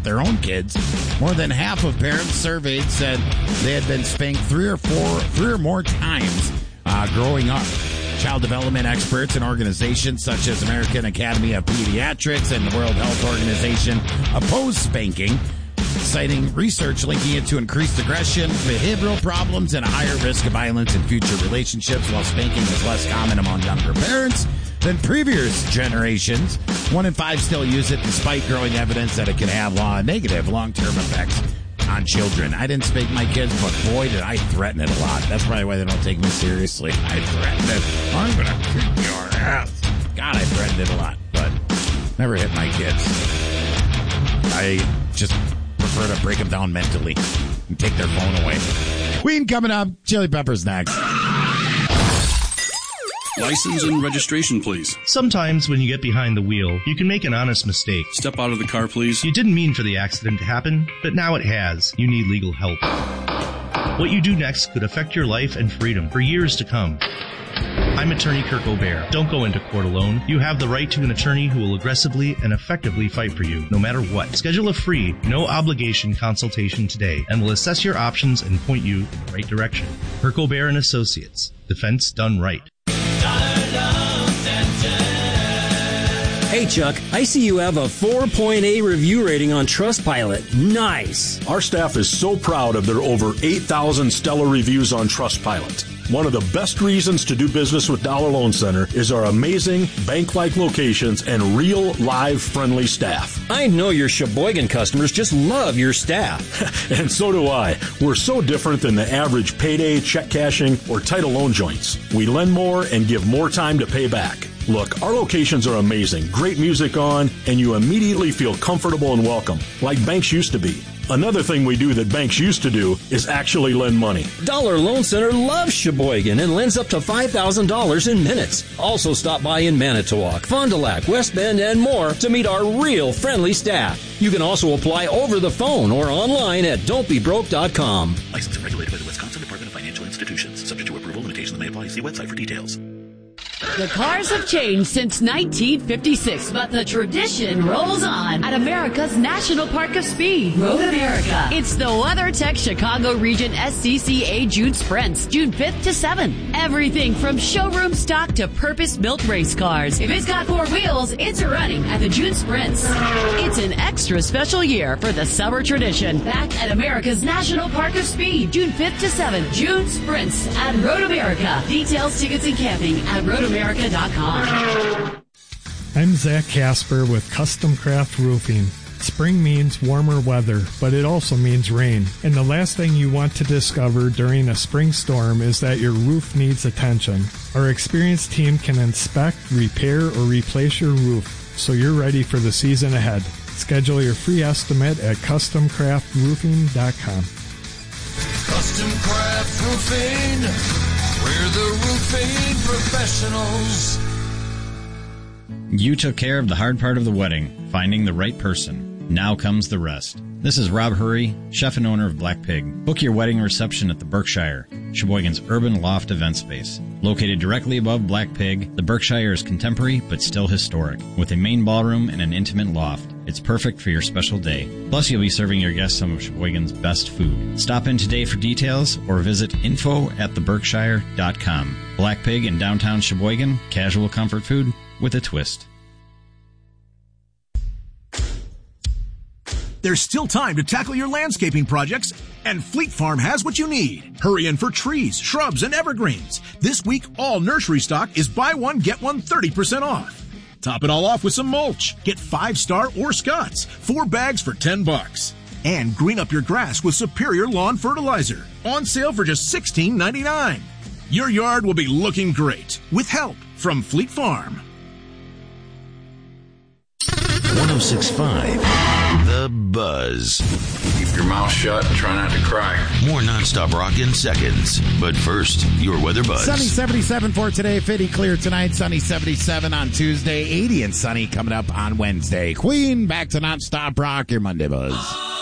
with their own kids. More than half of parents surveyed said they had been spanked three or more times growing up. Child development experts and organizations such as American Academy of Pediatrics and the World Health Organization oppose spanking, citing research linking it to increased aggression, behavioral problems, and a higher risk of violence in future relationships. While spanking is less common among younger parents than previous generations, 1 in 5 still use it despite growing evidence that it can have negative long-term effects on children. I didn't spank my kids, but boy, did I threaten it a lot. That's probably why they don't take me seriously. I threatened it. I'm going to kick your ass. God, I threatened it a lot, but never hit my kids. I just prefer to break them down mentally and take their phone away. Queen coming up. Chili Peppers next. License and registration, please. Sometimes when you get behind the wheel, you can make an honest mistake. Step out of the car, please. You didn't mean for the accident to happen, but now it has. You need legal help. What you do next could affect your life and freedom for years to come. I'm attorney Kirk O'Bear. Don't go into court alone. You have the right to an attorney who will aggressively and effectively fight for you, no matter what. Schedule a free, no-obligation consultation today, and we'll assess your options and point you in the right direction. Kirk O'Bear and Associates. Defense done right. Hey, Chuck, I see you have a 4.8 review rating on Trustpilot. Nice. Our staff is so proud of their over 8,000 stellar reviews on Trustpilot. One of the best reasons to do business with Dollar Loan Center is our amazing bank-like locations and real, live, friendly staff. I know your Sheboygan customers just love your staff. And so do I. We're so different than the average payday, check cashing, or title loan joints. We lend more and give more time to pay back. Look, our locations are amazing, great music on, and you immediately feel comfortable and welcome, like banks used to be. Another thing we do that banks used to do is actually lend money. Dollar Loan Center loves Sheboygan and lends up to $5,000 in minutes. Also stop by in Manitowoc, Fond du Lac, West Bend, and more to meet our real friendly staff. You can also apply over the phone or online at don'tbebroke.com. Licensed and regulated by the Wisconsin Department of Financial Institutions. Subject to approval, limitations that may apply. See website for details. The cars have changed since 1956, but the tradition rolls on at America's National Park of Speed, Road America. It's the WeatherTech Chicago Region SCCA June Sprints, June 5th to 7th. Everything from showroom stock to purpose-built race cars. If it's got 4 wheels, it's running at the June Sprints. It's an extra special year for the summer tradition. Back at America's National Park of Speed, June 5th to 7th. June Sprints at Road America. Details, tickets, and camping at RoadAmerica.com. I'm Zach Casper with Custom Craft Roofing. Spring means warmer weather, but it also means rain. And the last thing you want to discover during a spring storm is that your roof needs attention. Our experienced team can inspect, repair, or replace your roof so you're ready for the season ahead. Schedule your free estimate at CustomCraftRoofing.com. Custom Craft Roofing, we're the roofing professionals. You took care of the hard part of the wedding, finding the right person. Now comes the rest. This is Rob Hurry, chef and owner of Black Pig. Book your wedding reception at the Berkshire, Sheboygan's urban loft event space. Located directly above Black Pig, the Berkshire is contemporary but still historic, with a main ballroom and an intimate loft. It's perfect for your special day. Plus, you'll be serving your guests some of Sheboygan's best food. Stop in today for details or visit info@theberkshire.com. Black Pig in downtown Sheboygan, casual comfort food with a twist. There's still time to tackle your landscaping projects, and Fleet Farm has what you need. Hurry in for trees, shrubs, and evergreens. This week, all nursery stock is buy one, get one 30% off. Top it all off with some mulch. Get 5-star or Scott's, 4 bags for $10. And green up your grass with Superior Lawn Fertilizer. On sale for just $16.99. Your yard will be looking great with help from Fleet Farm. 106.5 The Buzz. Keep your mouth shut and try not to cry. More nonstop rock in seconds. But first, your weather buzz. Sunny 77 for today. 50 clear tonight. Sunny 77 on Tuesday. 80 and sunny coming up on Wednesday. Queen, back to nonstop rock, your Monday Buzz.